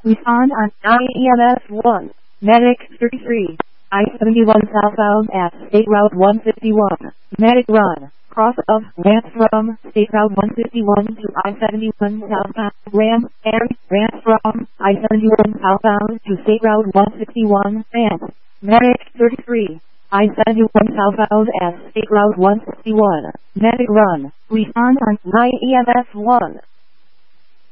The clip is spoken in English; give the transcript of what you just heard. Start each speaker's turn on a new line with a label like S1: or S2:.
S1: Respond on IEMS 1. Medic 33. I-71 southbound at State Route 151. Medic run. Cross of ramp from State Route 151 to I-71 southbound. Ramp from I-71 southbound to State Route 161. Ramp. Medic 33. I-71 southbound at State Route 161. Medic run. Respond on IEMS 1.